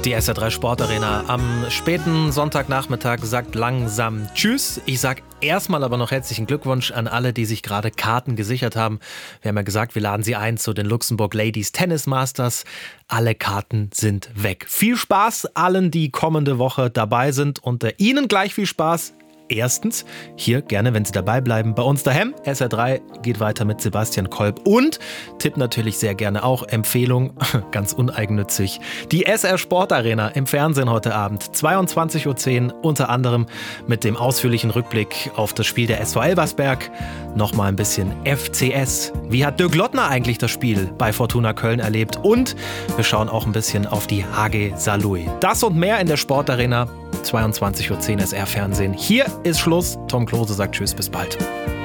Die SR3 Sportarena am späten Sonntagnachmittag sagt langsam Tschüss. Ich sag erstmal aber noch herzlichen Glückwunsch an alle, die sich gerade Karten gesichert haben. Wir haben ja gesagt, wir laden sie ein zu den Luxemburg Ladies Tennis Masters. Alle Karten sind weg. Viel Spaß allen, die kommende Woche dabei sind, und Ihnen gleich viel Spaß. Erstens, hier gerne, wenn Sie dabei bleiben, bei uns daheim. SR3 geht weiter mit Sebastian Kolb und Tipp natürlich sehr gerne auch. Empfehlung, ganz uneigennützig, die SR Sportarena im Fernsehen heute Abend, 22.10 Uhr, unter anderem mit dem ausführlichen Rückblick auf das Spiel der SV Elversberg. Nochmal ein bisschen FCS. Wie hat Dirk Lottner eigentlich das Spiel bei Fortuna Köln erlebt? Und wir schauen auch ein bisschen auf die HG Saarlouis. Das und mehr in der Sportarena. 22.10 Uhr SR Fernsehen. Hier ist Schluss. Tom Klose sagt Tschüss, bis bald.